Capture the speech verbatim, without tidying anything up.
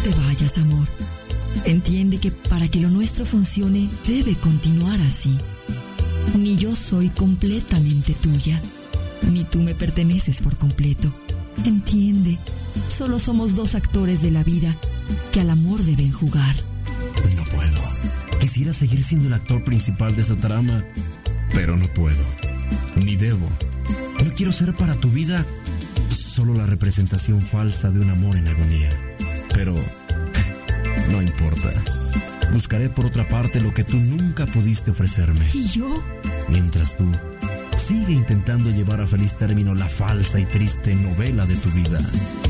te vayas, amor. Entiende que para que lo nuestro funcione, debe continuar así. Ni yo soy completamente tuya, ni tú me perteneces por completo. Entiende, solo somos dos actores de la vida que al amor deben jugar. No puedo. Quisiera seguir siendo el actor principal de esta trama, pero no puedo. Ni debo. No quiero ser para tu vida solo la representación falsa de un amor en agonía. Pero no importa. Buscaré por otra parte lo que tú nunca pudiste ofrecerme. ¿Y yo? Mientras tú sigue intentando llevar a feliz término la falsa y triste novela de tu vida.